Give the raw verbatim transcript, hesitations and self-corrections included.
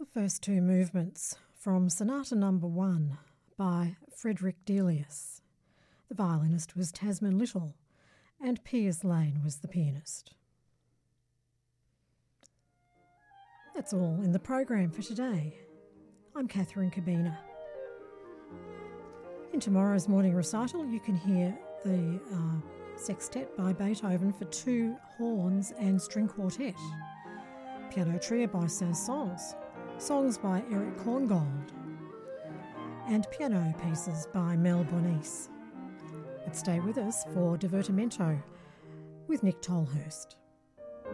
The first two movements from Sonata Number One by Frederick Delius. The violinist was Tasman Little, and Piers Lane was the pianist. That's all in the program for today. I'm Catherine Cabina. In tomorrow's morning recital, you can hear the uh, sextet by Beethoven for two horns and string quartet, piano trio by Saint-Saëns, songs by Eric Korngold, and piano pieces by Mel Bonis. But stay with us for Divertimento with Nick Tolhurst.